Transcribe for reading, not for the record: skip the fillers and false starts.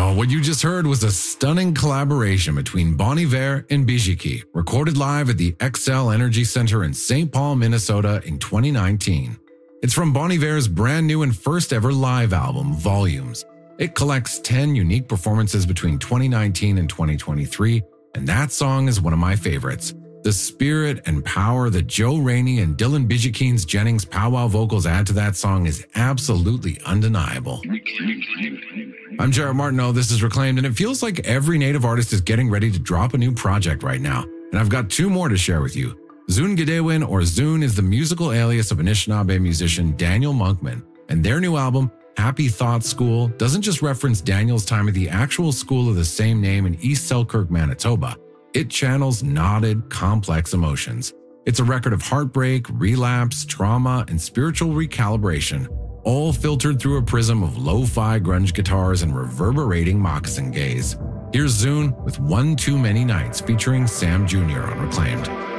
Oh, what you just heard was a stunning collaboration between Bon Iver and Bijiki, recorded live at the Xcel Energy Center in St. Paul, Minnesota in 2019. It's from Bon Iver's brand new and first ever live album, Volumes. It collects 10 unique performances between 2019 and 2023, and that song is one of my favorites. The spirit and power that Joe Rainey and Dylan Bijikine's Jennings powwow vocals add to that song is absolutely undeniable. I'm Jared Martineau, this is Reclaimed, and it feels like every Native artist is getting ready to drop a new project right now, and I've got two more to share with you. Zune Gedewin, or Zune, is the musical alias of Anishinaabe musician Daniel Monkman, and their new album, Happy Thoughts School, doesn't just reference Daniel's time at the actual school of the same name in East Selkirk, Manitoba. It channels knotted, complex emotions. It's a record of heartbreak, relapse, trauma, and spiritual recalibration, all filtered through a prism of lo-fi grunge guitars and reverberating moccasin gaze. Here's Zune with One Too Many Nights featuring Sam Jr. on Reclaimed.